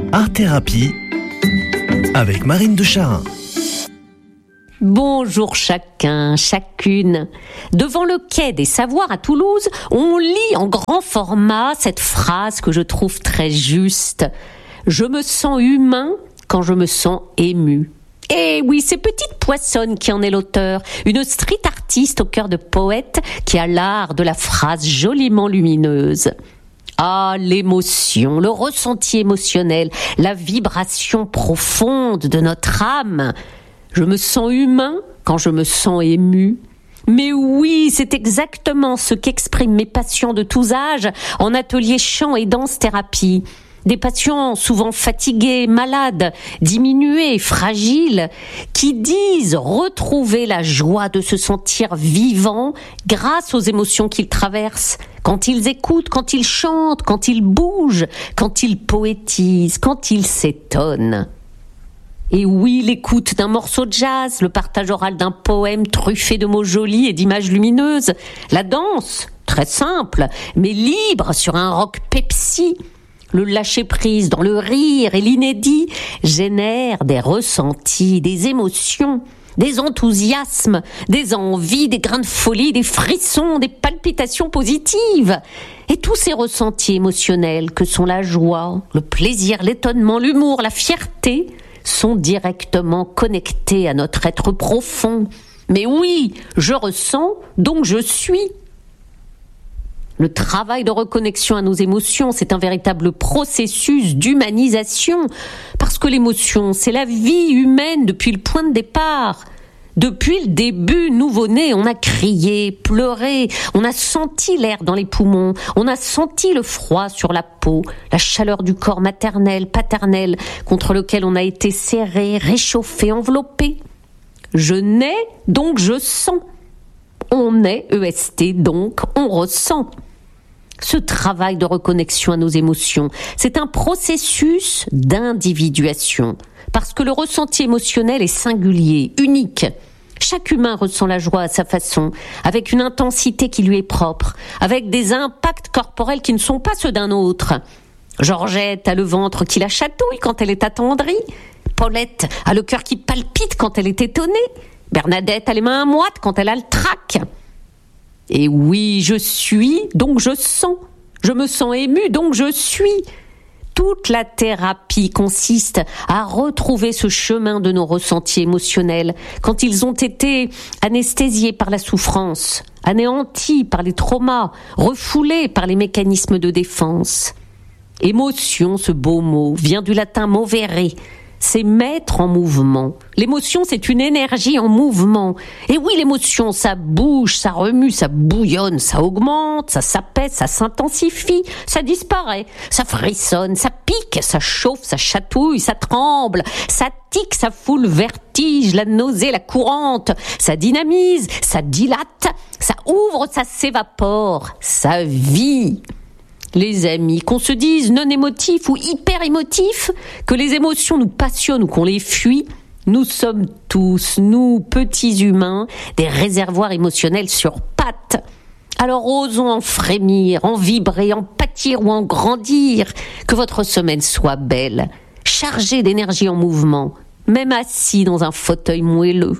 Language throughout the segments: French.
Art Thérapie avec Marine de Charin. Bonjour chacun, chacune. Devant le quai des Savoirs à Toulouse, on lit en grand format cette phrase que je trouve très juste. Je me sens humain quand je me sens ému. Et oui, c'est Petite Poissonne qui en est l'auteur, une street artiste au cœur de poète qui a l'art de la phrase joliment lumineuse. Ah, l'émotion, le ressenti émotionnel, la vibration profonde de notre âme. Je me sens humain quand je me sens ému. Mais oui, c'est exactement ce qu'expriment mes patients de tous âges en atelier chant et danse-thérapie. Des patients souvent fatigués, malades, diminués, fragiles, qui disent retrouver la joie de se sentir vivants grâce aux émotions qu'ils traversent, quand ils écoutent, quand ils chantent, quand ils bougent, quand ils poétisent, quand ils s'étonnent. Et oui, l'écoute d'un morceau de jazz, le partage oral d'un poème truffé de mots jolis et d'images lumineuses, la danse, très simple, mais libre sur un rock Pepsi, le lâcher-prise dans le rire et l'inédit génère des ressentis, des émotions, des enthousiasmes, des envies, des grains de folie, des frissons, des palpitations positives. Et tous ces ressentis émotionnels que sont la joie, le plaisir, l'étonnement, l'humour, la fierté sont directement connectés à notre être profond. Mais oui, je ressens, donc je suis. Le travail de reconnexion à nos émotions, c'est un véritable processus d'humanisation, parce que l'émotion, c'est la vie humaine depuis le point de départ. Depuis le début, nouveau-né, on a crié, pleuré, on a senti l'air dans les poumons, on a senti le froid sur la peau, la chaleur du corps maternel, paternel, contre lequel on a été serré, réchauffé, enveloppé. Je nais, donc je sens. On est, EST, donc on ressent. Ce travail de reconnexion à nos émotions, c'est un processus d'individuation, parce que le ressenti émotionnel est singulier, unique. Chaque humain ressent la joie à sa façon, avec une intensité qui lui est propre, avec des impacts corporels qui ne sont pas ceux d'un autre. Georgette a le ventre qui la chatouille quand elle est attendrie. Paulette a le cœur qui palpite quand elle est étonnée. Bernadette a les mains moites quand elle a le trac. Et oui, je suis, donc je sens. Je me sens émue, donc je suis. Toute la thérapie consiste à retrouver ce chemin de nos ressentis émotionnels quand ils ont été anesthésiés par la souffrance, anéantis par les traumas, refoulés par les mécanismes de défense. Émotion, ce beau mot, vient du latin movere. C'est mettre en mouvement. L'émotion, c'est une énergie en mouvement. Et oui, l'émotion, ça bouge, ça remue, ça bouillonne, ça augmente, ça s'apaise, ça s'intensifie, ça disparaît, ça frissonne, ça pique, ça chauffe, ça chatouille, ça tremble, ça tique, ça fout le vertige, la nausée, la courante, ça dynamise, ça dilate, ça ouvre, ça s'évapore, ça vit. Les amis, qu'on se dise non émotifs ou hyper émotifs, que les émotions nous passionnent ou qu'on les fuit, nous sommes tous, nous, petits humains, des réservoirs émotionnels sur pattes. Alors osons en frémir, en vibrer, en pâtir ou en grandir, que votre semaine soit belle, chargée d'énergie en mouvement, même assis dans un fauteuil moelleux.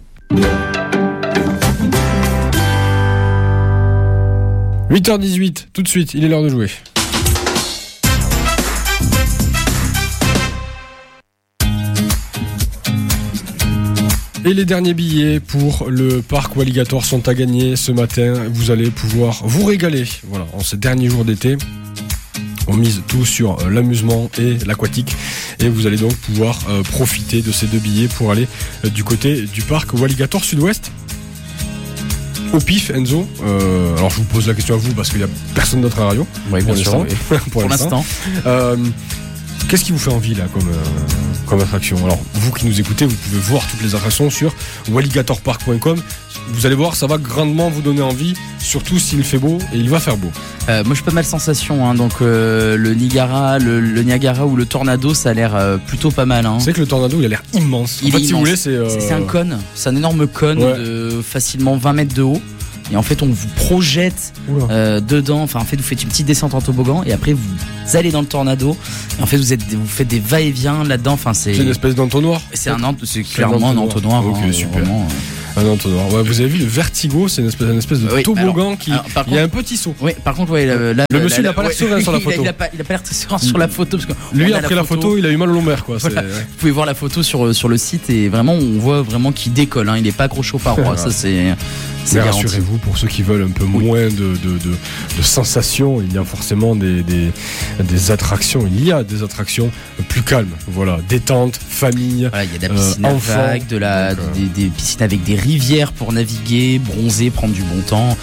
« 8h18, tout de suite, il est l'heure de jouer. Et les derniers billets pour le parc Walligator sont à gagner ce matin. Vous allez pouvoir vous régaler. Voilà, en ces derniers jours d'été, on mise tout sur l'amusement et l'aquatique. Et vous allez donc pouvoir profiter de ces deux billets pour aller du côté du parc Walligator Sud-Ouest. Au pif, Enzo. Alors je vous pose la question à vous parce qu'il n'y a personne d'autre à la radio. Oui, bien sûr. Pour l'instant. Qu'est-ce qui vous fait envie là comme attraction ? Alors vous qui nous écoutez, vous pouvez voir toutes les attractions sur walligatorpark.com. Vous allez voir, ça va grandement vous donner envie, surtout s'il fait beau, et il va faire beau. Moi je suis pas mal sensation, hein, donc le Niagara, le Niagara ou le Tornado, ça a l'air plutôt pas mal. Hein. C'est vrai que le Tornado, il a l'air immense. Si vous voulez, c'est un cône, c'est un énorme cône de facilement 20 mètres de haut. et en fait on vous projette dedans. Enfin en fait vous faites une petite descente en toboggan et après vous allez dans le tornado. Et en fait vous faites des va-et-vient là-dedans. Enfin c'est une espèce d'entonnoir. C'est clairement un entonnoir. Ok, super. Vraiment, un entonnoir. Ouais, vous avez vu le Vertigo, c'est une espèce de toboggan qui. Il y a un petit saut. Oui, par contre, le monsieur n'a pas l'air serein sur la photo. Il a pas l'air très serein sur la photo parce que lui après la photo, il a eu mal au lombaire quoi. Voilà. Vous pouvez voir la photo sur le site et vraiment on voit vraiment qu'il décolle. Hein. Il n'est pas accroché aux parois. Ça c'est. Mais rassurez-vous, pour ceux qui veulent un peu moins de sensations, il y a forcément des attractions. Il y a des attractions plus calmes. Voilà, détente, famille. Voilà, il y a de la piscine à vagues, des piscines avec des rivières pour naviguer, bronzer, prendre du bon temps.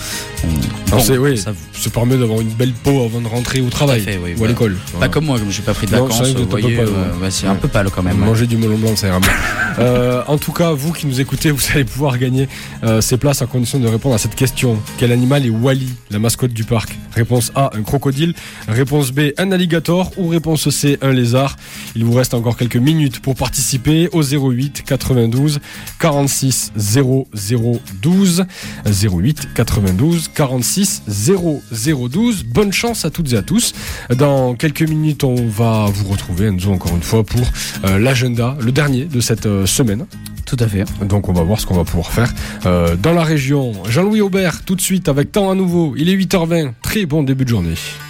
Ça permet d'avoir une belle peau avant de rentrer au travail ou à l'école. Pas comme moi, comme je n'ai pas pris de vacances. C'est un peu pâle quand même. Manger du melon blanc, ça ira bien. En tout cas, vous qui nous écoutez, vous allez pouvoir gagner ces places à condition de répondre à cette question. Quel animal est Wally, la mascotte du parc? Réponse A, un crocodile. Réponse B, un alligator. Ou réponse C, un lézard. Il vous reste encore quelques minutes pour participer au 08 92 46 0012. 08 92 46 0012. Bonne chance à toutes et à tous. Dans quelques minutes, on va vous retrouver, Enzo, encore une fois, pour l'agenda, le dernier de cette semaine. Tout à fait. Donc on va voir ce qu'on va pouvoir faire dans la région. Jean-Louis Aubert, tout de suite avec Temps à nouveau. Il est 8h20. Très bon début de journée.